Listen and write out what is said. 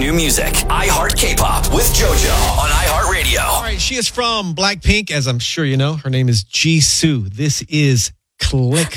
new music. iHeart K-Pop with JoJo on iHeartRadio. All right, she is from Blackpink, as I'm sure you know. Her name is Jisoo. This is Click.